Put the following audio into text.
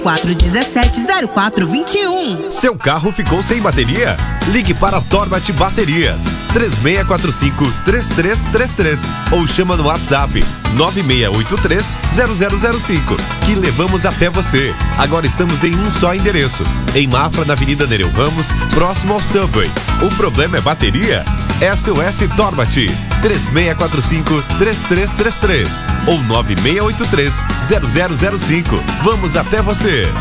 417-0421. Seu carro ficou sem bateria? Ligue para Torbat Baterias 3645-3333 ou chama no WhatsApp 9683-0005 que levamos até você. Agora estamos em um só endereço, em Mafra, na Avenida Nereu Ramos, próximo ao Subway. O problema é bateria? SOS Torbat 3645-3333 ou 9683-0005. Vamos até você.